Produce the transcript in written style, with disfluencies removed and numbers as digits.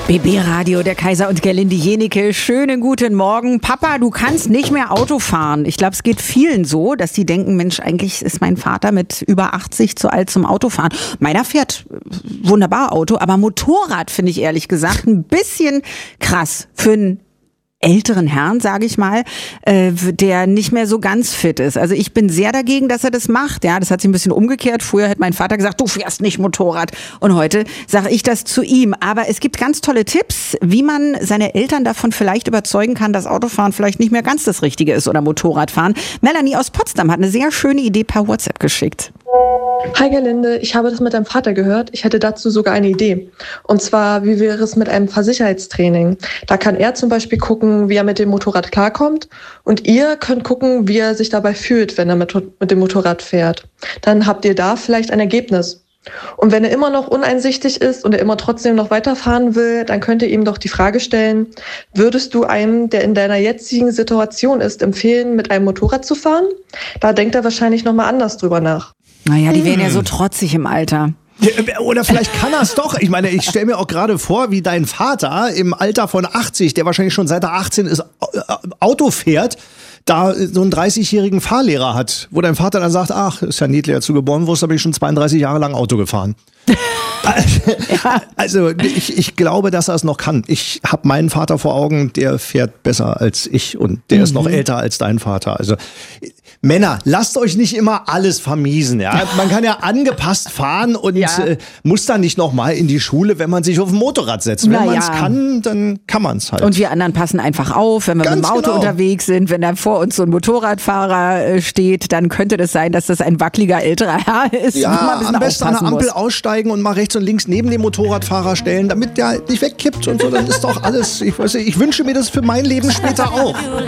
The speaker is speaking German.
BB Radio, der Kaiser und Gerlinde Jenike. Schönen guten Morgen. Papa, du kannst nicht mehr Auto fahren. Ich glaube, es geht vielen so, dass die denken, Mensch, eigentlich ist mein Vater mit über 80 zu alt zum Autofahren. Meiner fährt wunderbar Auto, aber Motorrad finde ich ehrlich gesagt ein bisschen krass für einen älteren Herrn, sage ich mal, der nicht mehr so ganz fit ist. Also ich bin sehr dagegen, dass er das macht. Ja, das hat sich ein bisschen umgekehrt. Früher hat mein Vater gesagt, du fährst nicht Motorrad. Und heute sage ich das zu ihm. Aber es gibt ganz tolle Tipps, wie man seine Eltern davon vielleicht überzeugen kann, dass Autofahren vielleicht nicht mehr ganz das Richtige ist oder Motorradfahren. Melanie aus Potsdam hat eine sehr schöne Idee per WhatsApp geschickt. Hi Gerlinde, ich habe das mit deinem Vater gehört. Ich hätte dazu sogar eine Idee. Und zwar, wie wäre es mit einem Fahrsicherheitstraining? Da kann er zum Beispiel gucken, wie er mit dem Motorrad klarkommt. Und ihr könnt gucken, wie er sich dabei fühlt, wenn er mit dem Motorrad fährt. Dann habt ihr da vielleicht ein Ergebnis. Und wenn er immer noch uneinsichtig ist und er immer trotzdem noch weiterfahren will, dann könnt ihr ihm doch die Frage stellen, würdest du einem, der in deiner jetzigen Situation ist, empfehlen, mit einem Motorrad zu fahren? Da denkt er wahrscheinlich nochmal anders drüber nach. Naja, die werden ja so trotzig im Alter. Oder vielleicht kann er es doch. Ich meine, ich stelle mir auch gerade vor, wie dein Vater im Alter von 80, der wahrscheinlich schon seit er 18 ist, Auto fährt, da so einen 30-jährigen Fahrlehrer hat, wo dein Vater dann sagt, ach, ist ja niedlich, als du geboren wurdest, da bin ich schon 32 Jahre lang Auto gefahren. Ja. Also ich glaube, dass er es noch kann. Ich habe meinen Vater vor Augen, der fährt besser als ich und der ist noch älter als dein Vater. Also Männer, lasst euch nicht immer alles vermiesen. Ja? Man kann ja angepasst fahren und muss dann nicht nochmal in die Schule, wenn man sich auf ein Motorrad setzt. Wenn man es kann, dann kann man es halt. Und wir anderen passen einfach auf, wenn wir mit dem Auto unterwegs sind, wenn da vor uns so ein Motorradfahrer steht, dann könnte das sein, dass das ein wackeliger älterer Herr ist. Ja, am besten an der Ampel aussteigen und mal rechts und links neben dem Motorradfahrer stellen, damit der nicht wegkippt und so. Dann ist doch alles, ich wünsche mir das für mein Leben später auch.